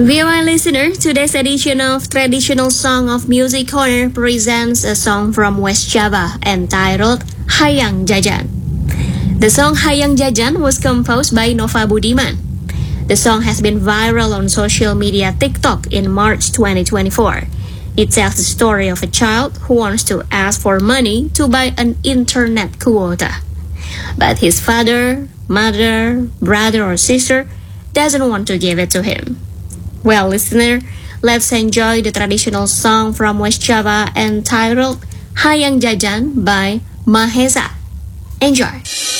Dear listener, today's edition of Traditional Song of Music Corner presents a song from West Java entitled Hayang Jajan. The song Hayang Jajan was composed by Nova Budiman. The song has been viral on social media TikTok in March 2024. It tells the story of a child who wants to ask for money to buy an internet quota. But his father, mother, brother or sister doesn't want to give it to him. Well, listener, let's enjoy the traditional song from West Java entitled Hayang Jajan by Mahesa. Enjoy!